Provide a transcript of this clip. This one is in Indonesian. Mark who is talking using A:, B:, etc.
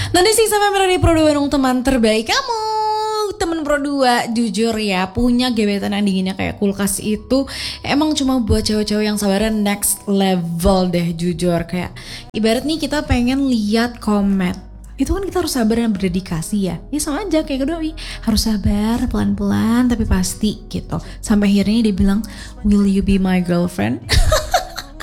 A: Nanti sih sampai Melody Pro 2 dong teman terbaik kamu. Temen Pro 2 jujur ya, punya gebetan yang dinginnya kayak kulkas itu emang cuma buat cewek-cewek yang sabarnya next level deh jujur. Kayak ibarat nih kita pengen lihat komet, itu kan kita harus sabar dan berdedikasi ya. Ya sama aja kayak kedoi, harus sabar pelan-pelan tapi pasti gitu. Sampai akhirnya dia bilang, will you be my girlfriend?